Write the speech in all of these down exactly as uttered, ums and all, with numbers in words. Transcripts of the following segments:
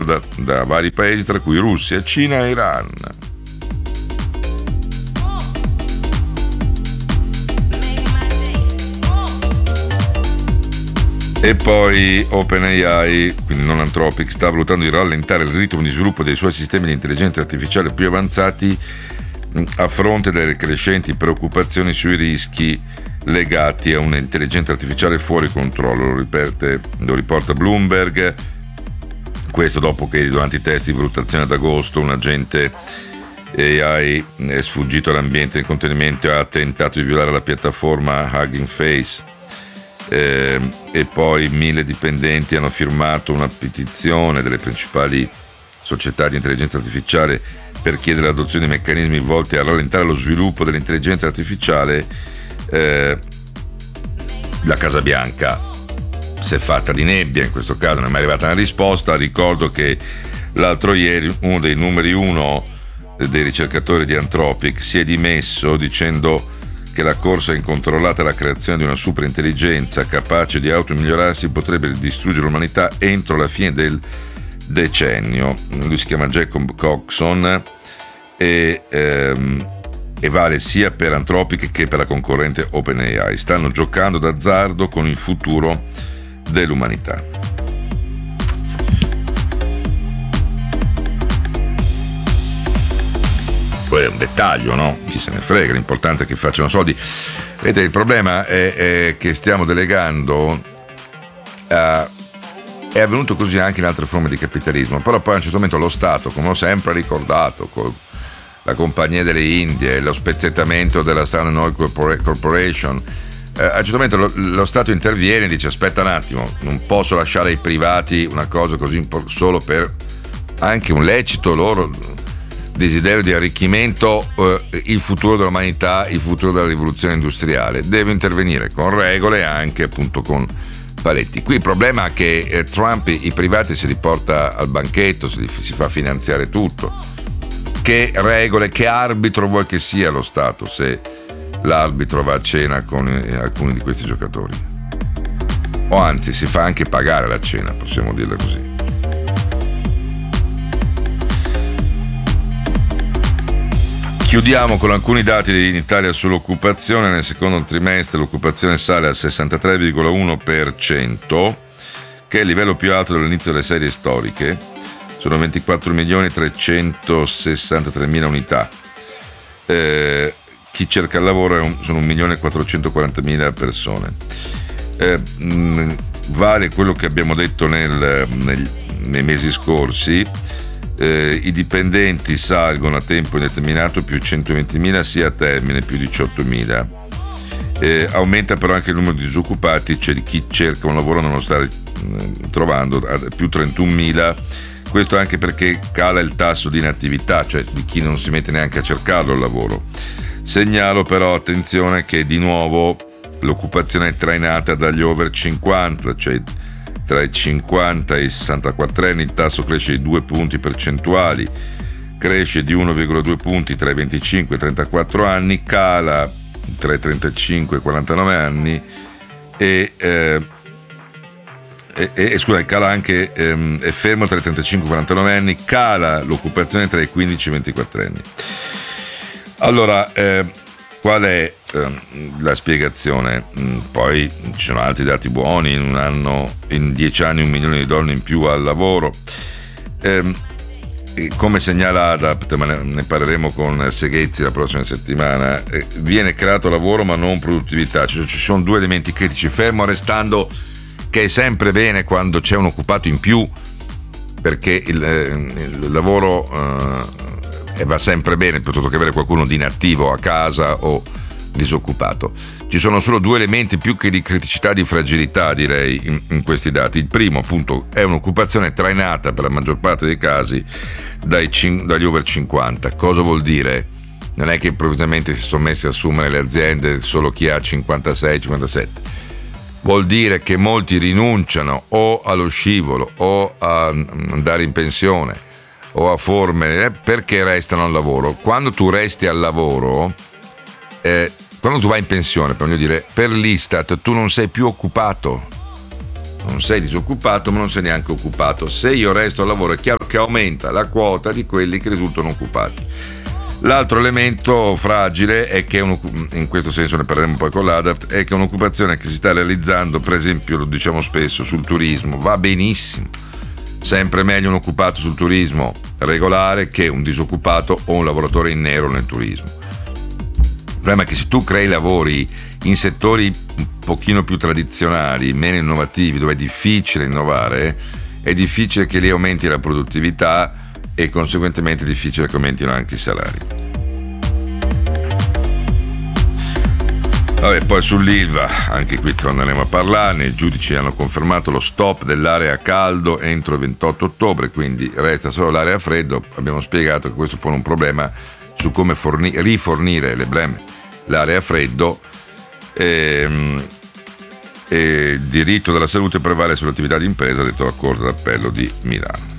da, da vari paesi, tra cui Russia, Cina e Iran. E poi OpenAI, quindi non Anthropic, sta valutando di rallentare il ritmo di sviluppo dei suoi sistemi di intelligenza artificiale più avanzati a fronte delle crescenti preoccupazioni sui rischi legati a un'intelligenza artificiale fuori controllo. Lo, ripete, lo riporta Bloomberg, questo dopo che durante i test di valutazione ad agosto un agente A I è sfuggito all'ambiente di contenimento e ha tentato di violare la piattaforma Hugging Face. Eh, e poi mille dipendenti hanno firmato una petizione delle principali società di intelligenza artificiale per chiedere l'adozione di meccanismi volti a rallentare lo sviluppo dell'intelligenza artificiale. Eh, la Casa Bianca si è fatta di nebbia, in questo caso non è mai arrivata una risposta. Ricordo che l'altro ieri uno dei numeri uno dei ricercatori di Anthropic si è dimesso dicendo che la corsa incontrollata alla creazione di una superintelligenza capace di automigliorarsi potrebbe distruggere l'umanità entro la fine del decennio. Lui si chiama Jacob Coxon e, ehm, e vale sia per Anthropic che per la concorrente OpenAI. Stanno giocando d'azzardo con il futuro dell'umanità. Poi è un dettaglio, no? Chi se ne frega, l'importante è che facciano soldi. Vedete, il problema è, è che stiamo delegando a... È avvenuto così anche in altre forme di capitalismo, però poi a un certo momento lo Stato, come ho sempre ricordato, con la Compagnia delle Indie, lo spezzettamento della Standard Oil Corporation, eh, a un certo momento lo, lo Stato interviene e dice aspetta un attimo, non posso lasciare ai privati una cosa così impor- solo per anche un lecito loro desiderio di arricchimento, eh, il futuro dell'umanità, il futuro della rivoluzione industriale. Deve intervenire con regole e anche appunto con paletti. Qui il problema è che eh, Trump i privati si riporta al banchetto, si, si fa finanziare tutto. Che regole, che arbitro vuoi che sia lo Stato se l'arbitro va a cena con eh, alcuni di questi giocatori? O anzi si fa anche pagare la cena, possiamo dirla così. Chiudiamo con alcuni dati in Italia sull'occupazione. Nel secondo trimestre l'occupazione sale al sessantatré virgola uno per cento, che è il livello più alto dall'inizio delle serie storiche. Sono ventiquattro milioni trecentosessantatremila unità. Eh, chi cerca il lavoro è un, sono un milione quattrocentoquarantamila persone. Eh, mh, vale quello che abbiamo detto nel, nel, nei mesi scorsi. Eh, i dipendenti salgono a tempo indeterminato più centoventimila, sia a termine più diciottomila. Eh, aumenta però anche il numero di disoccupati, cioè di chi cerca un lavoro non lo sta eh, trovando, a più trentunomila. Questo anche perché cala il tasso di inattività, cioè di chi non si mette neanche a cercarlo il lavoro. Segnalo però, attenzione, che di nuovo l'occupazione è trainata dagli over cinquanta, cioè tra i cinquanta e i sessantaquattro anni il tasso cresce di due punti percentuali, cresce di uno virgola due punti tra i venticinque e i trentaquattro anni, cala tra i trentacinque e i quarantanove anni e, eh, e, e scusa, cala anche, ehm, è fermo tra i trentacinque e i quarantanove anni, cala l'occupazione tra i quindici e i ventiquattro anni. Allora, eh, qual è eh, la spiegazione? Poi ci sono altri dati buoni, in un anno, in dieci anni un milione di donne in più al lavoro. Eh, come segnala Adapt, ma ne, ne parleremo con Seghezzi la prossima settimana, eh, viene creato lavoro ma non produttività. Cioè, ci sono due elementi critici, fermo restando che è sempre bene quando c'è un occupato in più, perché il, eh, il lavoro eh, va sempre bene piuttosto che avere qualcuno di inattivo a casa o disoccupato. Ci sono solo due elementi più che di criticità, di fragilità, direi, in, in questi dati. Il primo, appunto, è un'occupazione trainata per la maggior parte dei casi dai, dagli over cinquanta. Cosa vuol dire? Non è che improvvisamente si sono messi a assumere le aziende solo chi ha cinquantasei cinquantasette. Vuol dire che molti rinunciano o allo scivolo o a andare in pensione o a forme perché restano al lavoro. Quando tu resti al lavoro, eh, quando tu vai in pensione, per dire, per l'Istat tu non sei più occupato, non sei disoccupato ma non sei neanche occupato. Se io resto al lavoro è chiaro che aumenta la quota di quelli che risultano occupati. L'altro elemento fragile è che, in questo senso ne parleremo poi con l'Adapt, è che un'occupazione che si sta realizzando, per esempio, lo diciamo spesso, sul turismo, va benissimo. Sempre meglio un occupato sul turismo regolare che un disoccupato o un lavoratore in nero nel turismo. Il problema è che se tu crei lavori in settori un pochino più tradizionali, meno innovativi, dove è difficile innovare, è difficile che lì aumenti la produttività e conseguentemente è difficile che aumentino anche i salari. Vabbè, poi sull'I L V A, anche qui torneremo a parlarne. I giudici hanno confermato lo stop dell'area a caldo entro il ventotto ottobre, quindi resta solo l'area a freddo. Abbiamo spiegato che questo pone un problema su come forni- rifornire le blemme l'area a freddo. E, e il diritto della salute prevale sull'attività di impresa, ha detto la Corte d'Appello di Milano.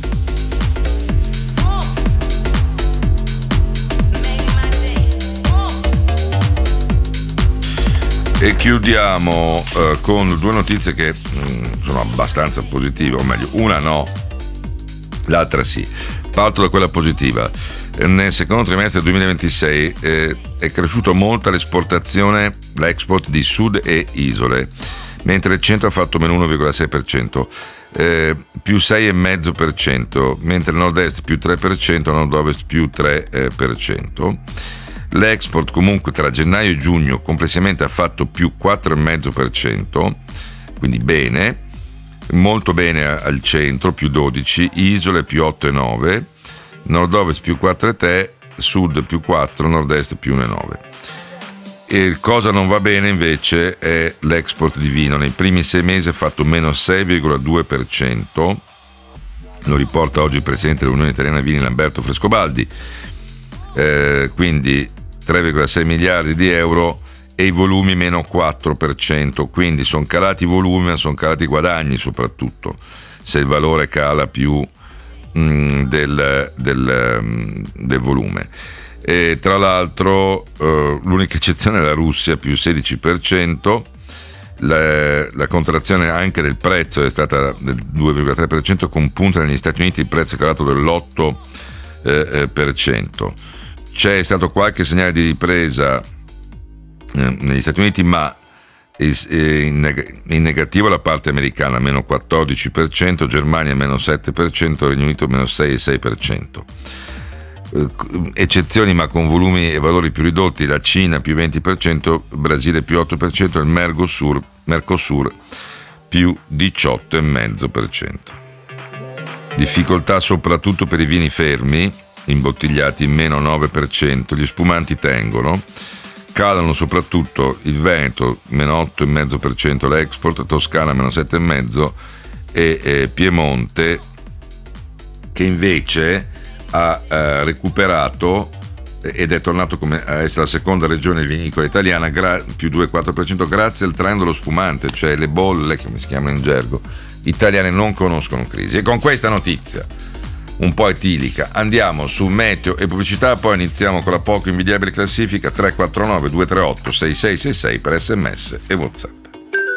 E chiudiamo eh, con due notizie che mh, sono abbastanza positive, o meglio, una no, l'altra sì. Parto da quella positiva. Nel secondo trimestre del duemilaventisei eh, è cresciuto molto l'esportazione, l'export di sud e isole, mentre il centro ha fatto meno uno virgola sei per cento, eh, più sei virgola cinque per cento, mentre il nord-est più tre per cento, nord-ovest più tre per cento. L'export comunque tra gennaio e giugno complessivamente ha fatto più quattro virgola cinque per cento, quindi bene, molto bene al centro, più dodici, isole più otto virgola nove, nord-ovest più quattro virgola tre, sud più quattro, nord-est più uno virgola nove. E cosa non va bene invece è l'export di vino. Nei primi sei mesi ha fatto meno sei virgola due per cento, lo riporta oggi il presidente dell'Unione Italiana Vini Lamberto Frescobaldi, eh, quindi tre virgola sei miliardi di euro e i volumi meno quattro per cento, quindi sono calati i volumi ma sono calati i guadagni soprattutto, se il valore cala più mh, del, del, mh, del volume. E tra l'altro eh, l'unica eccezione è la Russia, più sedici per cento, la, la contrazione anche del prezzo è stata del due virgola tre per cento, con punta negli Stati Uniti il prezzo è calato dell'otto per cento. C'è stato qualche segnale di ripresa eh, negli Stati Uniti, ma in, neg- in negativo la parte americana, meno quattordici per cento, Germania meno sette per cento, Regno Unito meno sei virgola sei per cento. Eh, eccezioni ma con volumi e valori più ridotti, la Cina più venti per cento, Brasile più otto per cento, il Mercosur, Mercosur più diciotto virgola cinque per cento. Difficoltà soprattutto per i vini fermi, imbottigliati meno nove per cento, gli spumanti tengono, calano soprattutto il Veneto meno otto virgola cinque per cento, l'export, Toscana meno sette virgola cinque per cento e eh, Piemonte che invece ha eh, recuperato ed è tornato come a essere la seconda regione vinicola italiana, gra- più due virgola quattro per cento, grazie al trend dello spumante, cioè le bolle, come si chiamano in gergo, italiane non conoscono crisi. E con questa notizia un po' etilica andiamo su meteo e pubblicità, poi iniziamo con la poco invidiabile classifica. Tre quattro nove due tre otto sei sei sei sei per sms e WhatsApp.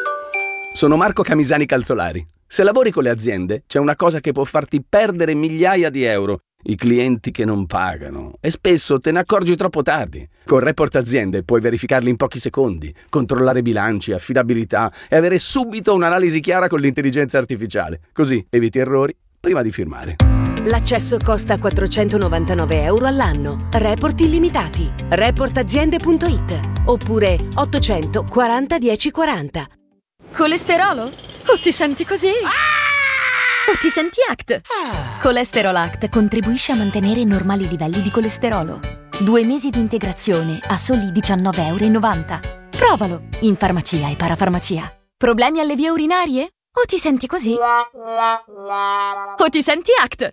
Sono Marco Camisani Calzolari. Se lavori con le aziende c'è una cosa che può farti perdere migliaia di euro: i clienti che non pagano, e spesso te ne accorgi troppo tardi. Con Report Aziende puoi verificarli in pochi secondi, controllare bilanci, affidabilità e avere subito un'analisi chiara con l'intelligenza artificiale. Così eviti errori prima di firmare. L'accesso costa quattrocentonovantanove euro all'anno. Report illimitati. report aziende punto it oppure ottocento quaranta dieci quaranta. Colesterolo? O ti senti così? Ah! O ti senti A C T? Ah! Colesterol Act contribuisce a mantenere normali livelli di colesterolo. Due mesi di integrazione a soli diciannove virgola novanta euro. Provalo in farmacia e parafarmacia. Problemi alle vie urinarie? O ti senti così? O ti senti A C T?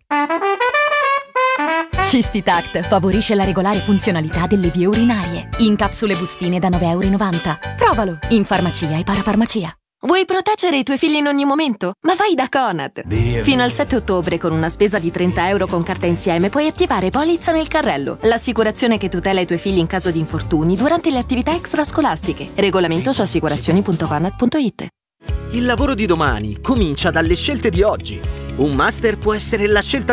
Cistitact favorisce la regolare funzionalità delle vie urinarie. In capsule bustine da nove virgola novanta euro. Provalo in farmacia e parafarmacia. Vuoi proteggere i tuoi figli in ogni momento? Ma vai da Conad! Via, Fino via. al sette ottobre, con una spesa di trenta euro con carta insieme, puoi attivare Polizza nel carrello, l'assicurazione che tutela i tuoi figli in caso di infortuni durante le attività extrascolastiche. Regolamento su assicurazioni punto conad punto it. Il lavoro di domani comincia dalle scelte di oggi. Un master può essere la scelta